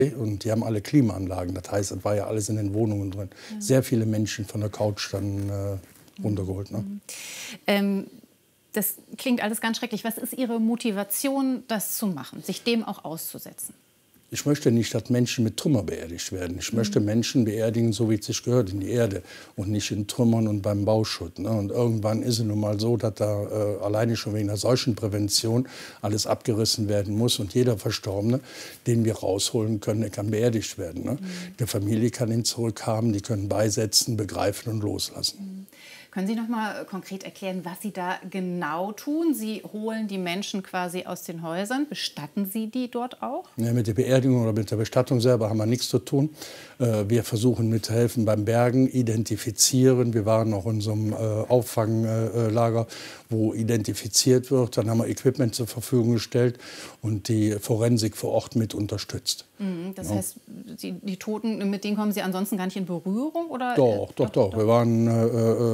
Und die haben alle Klimaanlagen. Das heißt, das war ja alles in den Wohnungen drin. Ja. Sehr viele Menschen von der Couch dann runtergeholt. Ne? Das klingt alles ganz schrecklich. Was ist Ihre Motivation, das zu machen, sich dem auch auszusetzen? Ich möchte nicht, dass Menschen mit Trümmer beerdigt werden. Ich möchte Menschen beerdigen, so wie es sich gehört, in die Erde und nicht in Trümmern und beim Bauschutt. Ne? Und irgendwann ist es nun mal so, dass da alleine schon wegen der Seuchenprävention alles abgerissen werden muss. Und jeder Verstorbene, den wir rausholen können, der kann beerdigt werden. Ne? Die Familie kann ihn zurückhaben, die können beisetzen, begreifen und loslassen. Können Sie noch mal konkret erklären, was Sie da genau tun? Sie holen die Menschen quasi aus den Häusern. Bestatten Sie die dort auch? Ja, mit der Beerdigung oder mit der Bestattung selber haben wir nichts zu tun. Wir versuchen mitzuhelfen beim Bergen, identifizieren. Wir waren auch in unserem Auffanglager, wo identifiziert wird. Dann haben wir Equipment zur Verfügung gestellt und die Forensik vor Ort mit unterstützt. Das heißt, die Toten, mit denen kommen Sie ansonsten gar nicht in Berührung? Oder? Doch. Wir waren